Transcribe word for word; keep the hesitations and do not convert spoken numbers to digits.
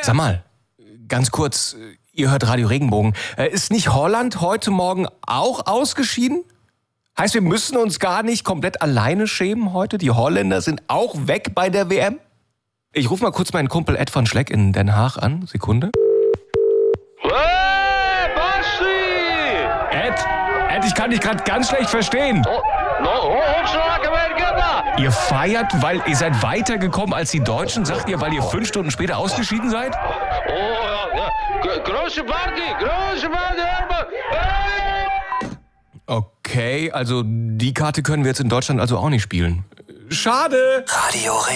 Sag mal, ganz kurz, ihr hört Radio Regenbogen. Ist nicht Holland heute Morgen auch ausgeschieden? Heißt, wir müssen uns gar nicht komplett alleine schämen heute? Die Holländer sind auch weg bei der W M? Ich rufe mal kurz meinen Kumpel Ed van Schleck in Den Haag an. Sekunde. Hey, Basti! Ed, Ed, ich kann dich gerade ganz schlecht verstehen. Oh, no, opschlagen werden da! Ihr feiert, weil ihr seid weitergekommen als die Deutschen, sagt ihr, weil ihr fünf Stunden später ausgeschieden seid? Oh, ja, ja. G- große Party, große Party, Hermann! Hey! Okay, also die Karte können wir jetzt in Deutschland also auch nicht spielen. Schade! Radio